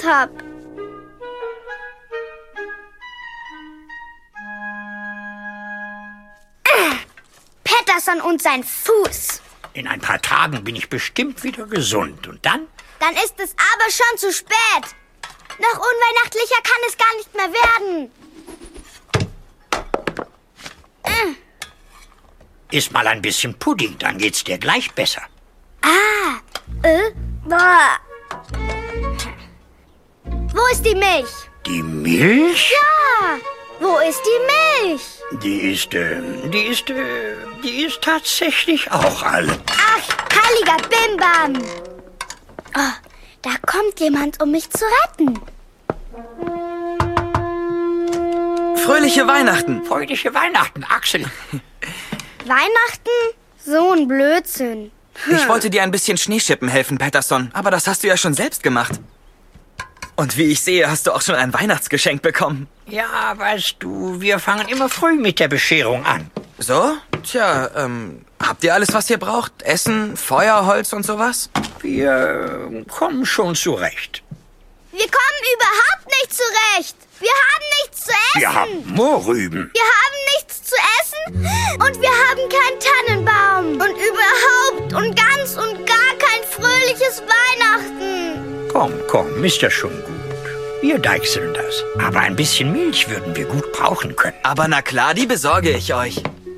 gemacht habe. Peterson und sein Fuß. In ein paar Tagen bin ich bestimmt wieder gesund. Und dann? Dann ist es aber schon zu spät. Noch unweihnachtlicher kann es gar nicht mehr werden. Iss mal ein bisschen Pudding, dann geht's dir gleich besser. Boah. Wo ist die Milch? Die Milch? Ja, wo ist die Milch? Die ist tatsächlich auch alle. Ach, heiliger Bimbam. Oh, da kommt jemand, um mich zu retten. Fröhliche Weihnachten. Fröhliche Weihnachten, Axel. Weihnachten? So ein Blödsinn. Ich wollte dir ein bisschen Schneeschippen helfen, Peterson, aber das hast du ja schon selbst gemacht. Und wie ich sehe, hast du auch schon ein Weihnachtsgeschenk bekommen. Ja, weißt du, wir fangen immer früh mit der Bescherung an. So? Tja, habt ihr alles, was ihr braucht? Essen, Feuer, Holz und sowas? Wir kommen schon zurecht. Wir kommen überhaupt nicht zurecht. Wir haben nichts zu essen. Wir haben Mohrrüben. Wir haben nichts zu essen und wir haben keinen Tannenbaum. Und überhaupt und ganz und gar kein fröhliches Weihnachten. Komm, ist ja schon gut. Wir deichseln das. Aber ein bisschen Milch würden wir gut brauchen können. Aber na klar, die besorge ich euch.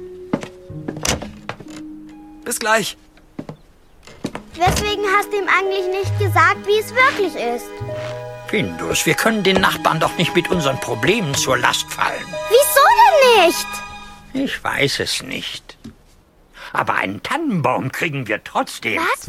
Bis gleich. Weswegen hast du ihm eigentlich nicht gesagt, wie es wirklich ist? Findus, wir können den Nachbarn doch nicht mit unseren Problemen zur Last fallen. Wieso denn nicht? Ich weiß es nicht. Aber einen Tannenbaum kriegen wir trotzdem. Was?